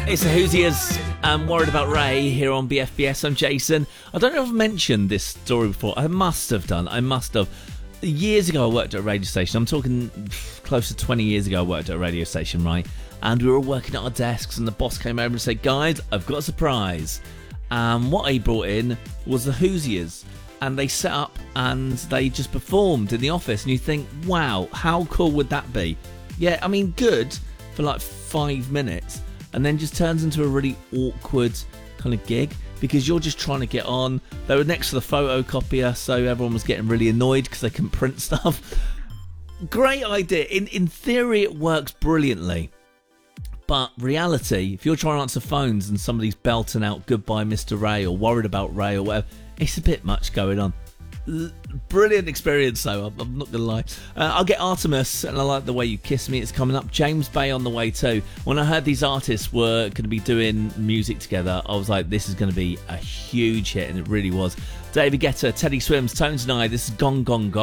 It's the Hoosiers. I'm worried about Ray here on BFBS. I'm Jason. I don't know if I've mentioned this story before. I must have done. Years ago, I worked at a radio station. I'm talking close to 20 years ago, I worked at a radio station, right? And we were working at our desks, and the boss came over and said, guys, I've got a surprise. And what he brought in was the Hoosiers. And they set up and they just performed in the office. And you think, wow, how cool would that be? Yeah, I mean, good for like 5 minutes. And then just turns into a really awkward kind of gig because you're just trying to get on. They were next to the photocopier, so everyone was getting really annoyed because they couldn't print stuff. Great idea. In theory, it works brilliantly. But reality, if you're trying to answer phones and somebody's belting out Goodbye Mr. Ray or Worried About Ray or whatever, it's a bit much going on. Brilliant experience though, I'm not gonna lie. I'll get Artemis and I Like the Way You Kiss Me. It's coming up. James Bay on the way too. When I heard these artists were going to be doing music together, I was like, this is going to be a huge hit, and it really was. David Guetta, Teddy Swims, Tones and I. This is Gone Gone Gone.